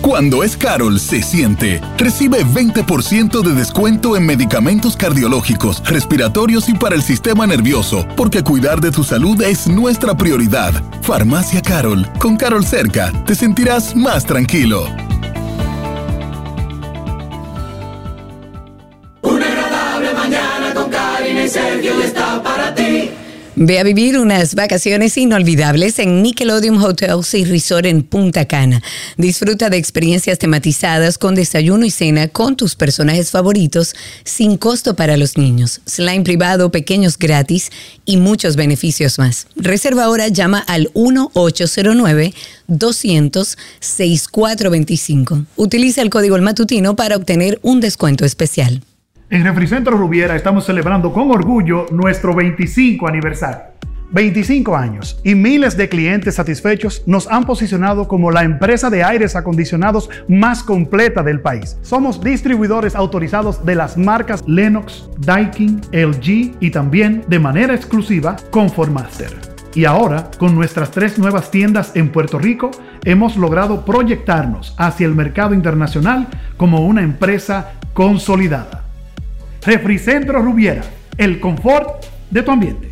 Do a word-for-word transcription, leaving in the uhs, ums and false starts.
Cuando es Carol, se siente. Recibe veinte por ciento de descuento en medicamentos cardiológicos, respiratorios y para el sistema nervioso, porque cuidar de tu salud es nuestra prioridad. Farmacia Carol. Con Carol cerca, te sentirás más tranquilo. Una agradable mañana con Karina y Sergio y está para ti. Ve a vivir unas vacaciones inolvidables en Nickelodeon Hotels y Resort en Punta Cana. Disfruta de experiencias tematizadas con desayuno y cena con tus personajes favoritos sin costo para los niños. Slime privado, pequeños gratis y muchos beneficios más. Reserva ahora, llama al uno ocho cero nueve, doscientos, sesenta y cuatro veinticinco. Utiliza el código El Matutino para obtener un descuento especial. En Refricentro Rubiera estamos celebrando con orgullo nuestro veinticinco aniversario. veinticinco años y miles de clientes satisfechos nos han posicionado como la empresa de aires acondicionados más completa del país. Somos distribuidores autorizados de las marcas Lennox, Daikin, L G y también de manera exclusiva Comfortmaster. Y ahora, con nuestras tres nuevas tiendas en Puerto Rico, hemos logrado proyectarnos hacia el mercado internacional como una empresa consolidada. Refricentro Rubiera, el confort de tu ambiente.